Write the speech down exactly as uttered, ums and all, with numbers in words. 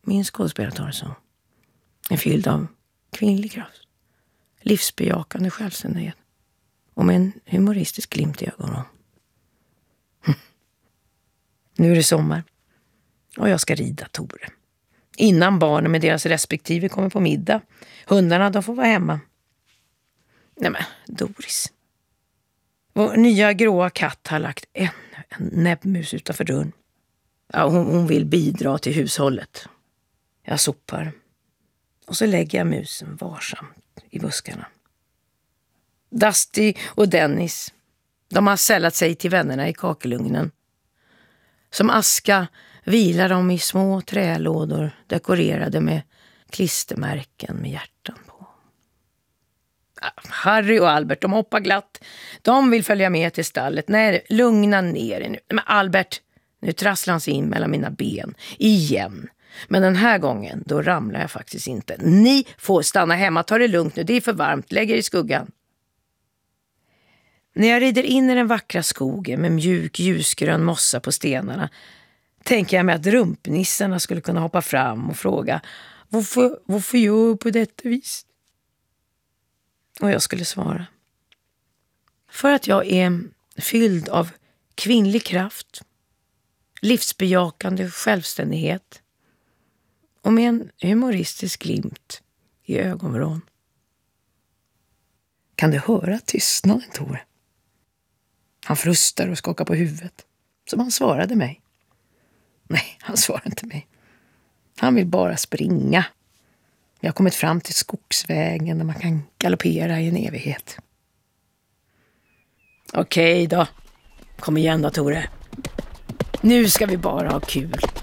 Min skådespelartorso är fylld av kvinnlig kraft, livsbejakande självständighet och med en humoristisk glimt i ögonen. Nu är det sommar och jag ska rida Tore. Innan barnen med deras respektive kommer på middag. Hundarna, de får vara hemma. Nej men, Doris. Vår nya gråa katt har lagt ännu en näbbmus utanför dörren. Ja, hon, hon vill bidra till hushållet. Jag sopar. Och så lägger jag musen varsamt i buskarna. Dusty och Dennis, de har sällat sig till vännerna i kakelugnen. Som aska vilar de i små trälådor dekorerade med klistermärken med hjärtan på. Harry och Albert, de hoppar glatt. De vill följa med till stallet. Nej, lugna ner er nu. Men Albert, nu trasslar han sig in mellan mina ben. Igen. Men den här gången, då ramlar jag faktiskt inte. Ni får stanna hemma, ta det lugnt nu. Det är för varmt, lägg er i skuggan. När jag rider in i den vackra skogen med mjuk ljusgrön mossa på stenarna tänker jag mig att rumpnissarna skulle kunna hoppa fram och fråga varför, varför gör jag på detta vis? Och jag skulle svara. För att jag är fylld av kvinnlig kraft, livsbejakande självständighet och med en humoristisk glimt i ögonvrån. Kan du höra tystnaden, Tore? Han frustar och skakar på huvudet, som han svarade mig. Nej, han svarar inte mig. Han vill bara springa. Jag har kommit fram till skogsvägen där man kan galoppera i en evighet. Okej då. Kom igen då, Tore. Nu ska vi bara ha kul.